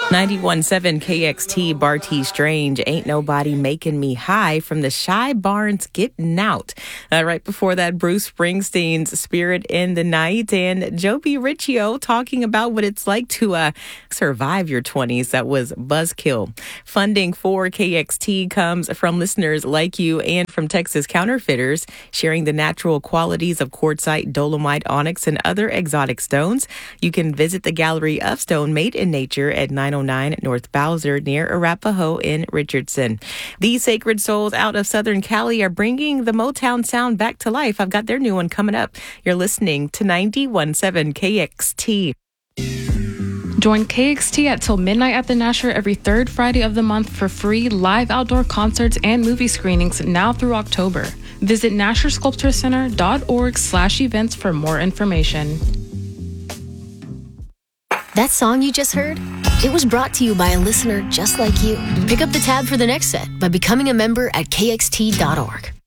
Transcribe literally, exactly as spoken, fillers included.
ninety-one point seven K X T, Barty Strange, Ain't Nobody Making Me High from the Shy Barnes Getting Out. Uh, right before that, Bruce Springsteen's Spirit in the Night, and Joby Riccio talking about what it's like to uh, survive your twenties. That was Buzzkill. Funding for K X T comes from listeners like you and from Texas Counterfeiters, sharing the natural qualities of quartzite, dolomite, onyx, and other exotic stones. You can visit the Gallery of Stone Made in Nature at nine oh nine North Bowser near Arapahoe in Richardson. These Sacred Souls out of Southern Cali are bringing the Motown sound back to life. I've got their new one coming up. You're listening to ninety-one point seven K X T. Join K X T at till midnight at the Nasher every third Friday of the month for free live outdoor concerts and movie screenings now through October. Visit nasher sculpture center dot org slash events for more information. That song you just heard? It was brought to you by a listener just like you. Pick up the tab for the next set by becoming a member at K X T dot org.